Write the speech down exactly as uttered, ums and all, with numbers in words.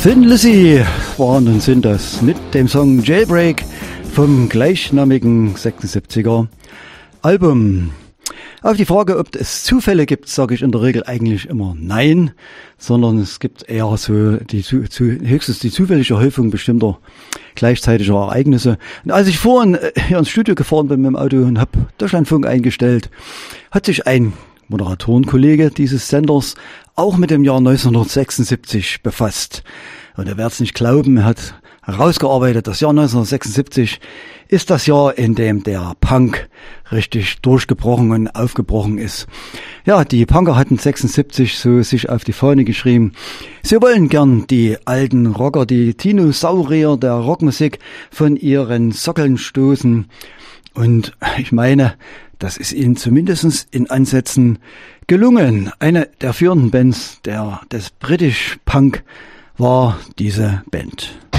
Thin Lizzy waren und sind das mit dem Song Jailbreak vom gleichnamigen sechsundsiebziger Album. Auf die Frage, ob es Zufälle gibt, sage ich in der Regel eigentlich immer nein, sondern es gibt eher so die zu, zu, höchstens die zufällige Häufung bestimmter gleichzeitiger Ereignisse. Und als ich vorhin hier ins Studio gefahren bin mit dem Auto und habe Deutschlandfunk eingestellt, hat sich ein Moderatorenkollege dieses Senders auch mit dem Jahr neunzehnhundertsechsundsiebzig befasst. Und er wird es nicht glauben, er hat herausgearbeitet, das Jahr neunzehnhundertsechsundsiebzig ist das Jahr, in dem der Punk richtig durchgebrochen und aufgebrochen ist. Ja, die Punker hatten sechsundsiebzig so sich auf die Fahne geschrieben, sie wollen gern die alten Rocker, die Dinosaurier der Rockmusik von ihren Sockeln stoßen. Und ich meine, das ist ihnen zumindest in Ansätzen gelungen. Eine der führenden Bands der, des British Punk war diese Band.